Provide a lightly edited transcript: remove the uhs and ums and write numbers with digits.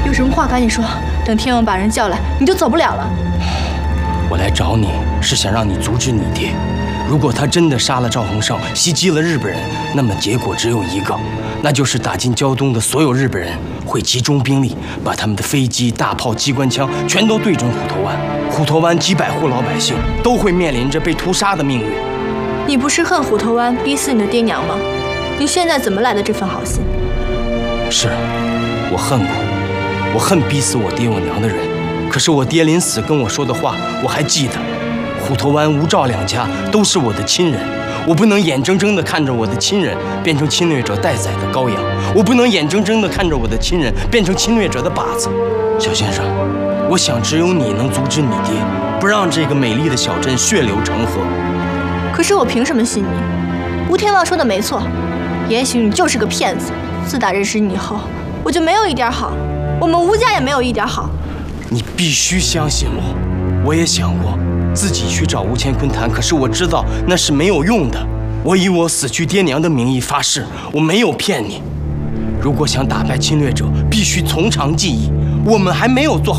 有什么话赶紧说，等天王把人叫来，你就走不了了。 我来找你是想让你阻止你爹。如果他真的杀了赵恒胜，袭击了日本人，那么结果只有一个，那就是打进胶东的所有日本人会集中兵力，把他们的飞机、大炮、机关枪全都对准虎头湾。虎头湾几百户老百姓都会面临着被屠杀的命运。 你不是恨虎头湾逼死你的爹娘吗？你现在怎么来的这份好心？ 是，我恨过，我恨逼死我爹我娘的人。可是我爹临死跟我说的话，我还记得。虎头湾、吴赵两家都是我的亲人，我不能眼睁睁地看着我的亲人变成侵略者待宰的羔羊，我不能眼睁睁地看着我的亲人变成侵略者的靶子。小先生，我想只有你能阻止你爹，不让这个美丽的小镇血流成河。 可是我凭什么信你？吴天旺说的没错，也许你就是个骗子。自打认识你以后，我就没有一点好，我们吴家也没有一点好。 你必须相信我，我也想过自己去找吴乾坤谈，可是我知道那是没有用的。我以我死去爹娘的名义发誓，我没有骗你。如果想打败侵略者，必须从长计议。我们还没有做好